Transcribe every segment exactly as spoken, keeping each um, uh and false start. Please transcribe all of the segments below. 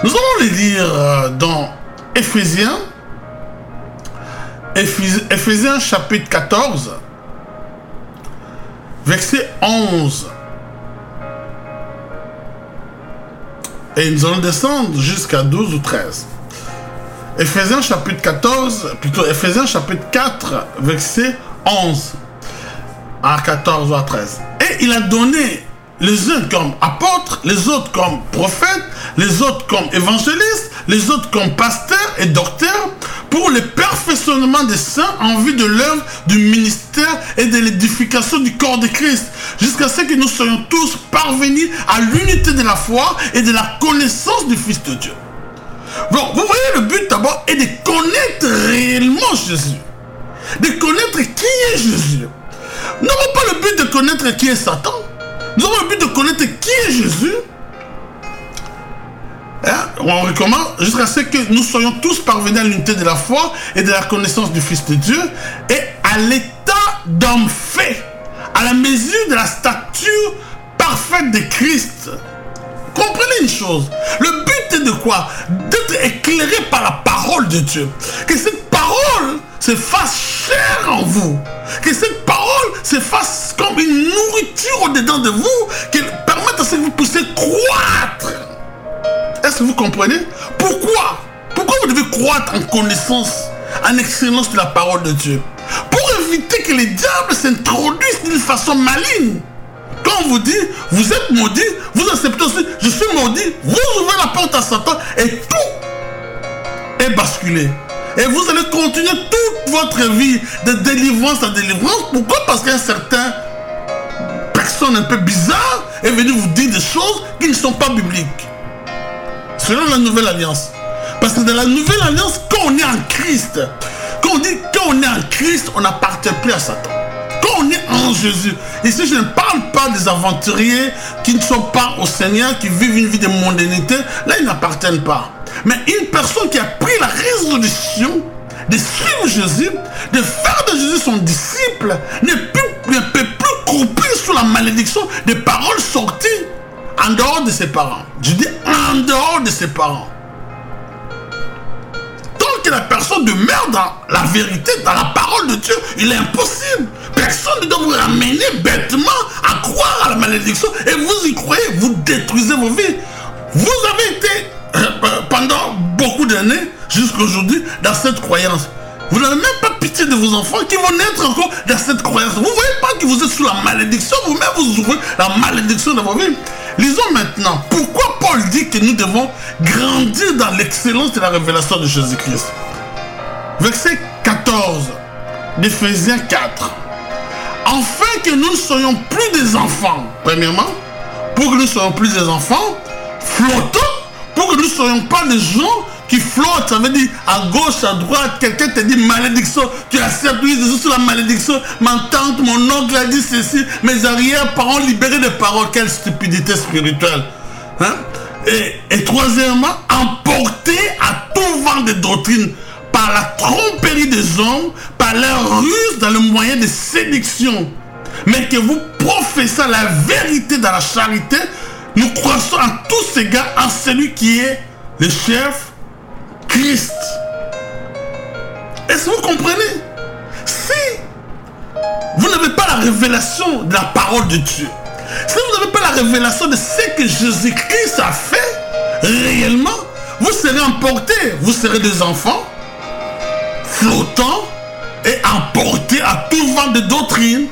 Nous allons les lire dans Éphésiens, Éphésiens chapitre quatorze, verset onze. Et nous allons descendre jusqu'à douze ou treize. Éphésiens chapitre quatorze, plutôt Éphésiens chapitre quatre, verset onze à quatorze ou à treize. Et il a donné les uns comme apôtres, les autres comme prophètes, les autres comme évangélistes, les autres comme pasteurs et docteurs, pour le perfectionnement des saints en vue de l'œuvre du ministère et de l'édification du corps de Christ, jusqu'à ce que nous soyons tous parvenus à l'unité de la foi et de la connaissance du Fils de Dieu. Donc, vous voyez, le but d'abord est de connaître réellement Jésus, de connaître qui est Jésus. Nous n'avons pas le but de connaître qui est Satan. Nous avons le but de connaître qui est Jésus. Hein? On recommence jusqu'à ce que nous soyons tous parvenus à l'unité de la foi et de la connaissance du Fils de Dieu et à l'état d'homme fait, à la mesure de la stature parfaite de Christ. Comprenez une chose, le but est de quoi? D'être éclairé par la parole de Dieu. Que cette parole se fasse chair en vous. Que cette parole se fasse comme une nourriture au-dedans de vous, qu'elle permette à ce que vous puissiez croître. Est-ce que vous comprenez? Pourquoi? Pourquoi vous devez croître en connaissance, en excellence de la parole de Dieu? Pour éviter que les diables s'introduisent d'une façon maligne. Quand on vous dit, vous êtes maudit, vous acceptez aussi, je suis maudit, vous ouvrez la porte à Satan et tout est basculé. Et vous allez continuer toute votre vie de délivrance à délivrance. Pourquoi? Parce qu'un certain personne un peu bizarre est venu vous dire des choses qui ne sont pas bibliques. Selon la nouvelle alliance. Parce que dans la nouvelle alliance, quand on est en Christ, quand on dit quand on est en Christ, on n'appartient plus à Satan. Quand on est en Jésus, ici je ne parle pas des aventuriers qui ne sont pas au Seigneur, qui vivent une vie de mondanité, là ils n'appartiennent pas. Mais une personne qui a pris la résolution de suivre Jésus, de faire de Jésus son disciple, ne peut, ne peut plus croupir sous la malédiction des paroles sorties en dehors de ses parents. Je dis en dehors de ses parents. Tant que la personne demeure dans la vérité, dans la parole de Dieu, il est impossible. Personne ne doit vous ramener bêtement à croire à la malédiction et vous y croyez, vous détruisez vos vies. Vous avez été euh, pendant beaucoup d'années, jusqu'à aujourd'hui, dans cette croyance. Vous n'avez même pas pitié de vos enfants qui vont naître encore dans cette croyance. Vous ne voyez pas que vous êtes sous la malédiction, vous-même vous ouvrez la malédiction de vos vies. Lisons maintenant pourquoi Paul dit que nous devons grandir dans l'excellence de la révélation de Jésus-Christ. Verset quatorze d'Éphésiens quatre. Afin que nous ne soyons plus des enfants, premièrement, pour que nous ne soyons plus des enfants, flottants, pour que nous ne soyons pas des gens qui flottent, ça veut dire à gauche, à droite, quelqu'un te dit malédiction, tu acceptes, oui, Jésus sur la malédiction, ma tante, mon oncle a dit ceci, mes arrière-parents libérés de paroles, quelle stupidité spirituelle. Hein? Et, et troisièmement, emporter à tout vent de doctrine, par la tromperie des hommes, par leur ruse dans le moyen de séduction. Mais que vous professez la vérité dans la charité, nous croissons en tous ces gars en celui qui est le chef, Christ. Est-ce que vous comprenez? Si vous n'avez pas la révélation de la parole de Dieu, si vous n'avez pas la révélation de ce que Jésus-Christ a fait réellement, vous serez emportés, vous serez des enfants flottants et emportés à tout vent de doctrine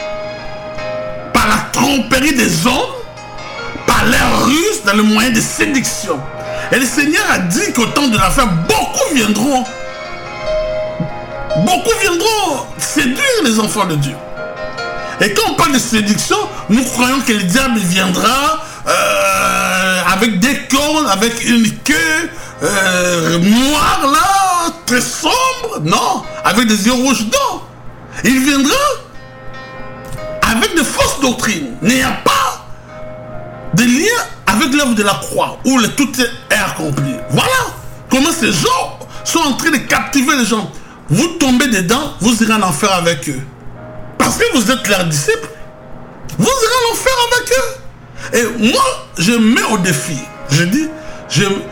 par la tromperie des hommes, par leur ruse dans le moyen de séduction. Et le Seigneur a dit qu'au temps de la fin, beaucoup viendront. Beaucoup viendront séduire les enfants de Dieu. Et quand on parle de séduction, nous croyons que le diable viendra euh, avec des cornes, avec une queue euh, noire là, très sombre. Non, avec des yeux rouges. Non. Il viendra avec de fausses doctrines. Il n'y a pas de lien avec l'œuvre de la croix, où le tout est accompli. Voilà comment ces gens sont en train de captiver les gens. Vous tombez dedans, vous irez en enfer avec eux. Parce que vous êtes leurs disciples, vous irez en enfer avec eux. Et moi, je mets au défi. Je dis, je,